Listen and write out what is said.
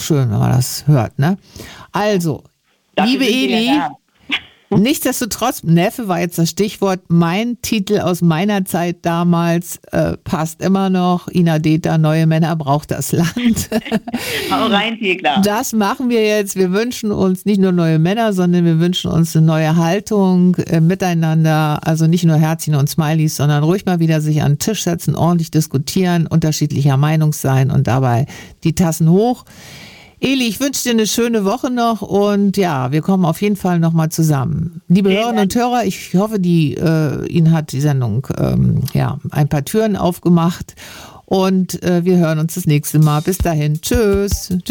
schön, wenn man das hört, ne? Also, Dafür liebe sind wir Eli, ja nichtsdestotrotz, Neffe war jetzt das Stichwort. Mein Titel aus meiner Zeit damals passt immer noch. Ina Deta, Neue Männer braucht das Land. da. Hau rein, Thekla. Das machen wir jetzt. Wir wünschen uns nicht nur neue Männer, sondern wir wünschen uns eine neue Haltung miteinander. Also nicht nur Herzchen und Smileys, sondern ruhig mal wieder sich an den Tisch setzen, ordentlich diskutieren, unterschiedlicher Meinung sein und dabei die Tassen hoch. Eli, ich wünsche dir eine schöne Woche noch und ja, wir kommen auf jeden Fall nochmal zusammen. Liebe Hörerinnen und Hörer, ich hoffe, Ihnen hat die Sendung ein paar Türen aufgemacht und wir hören uns das nächste Mal. Bis dahin, tschüss.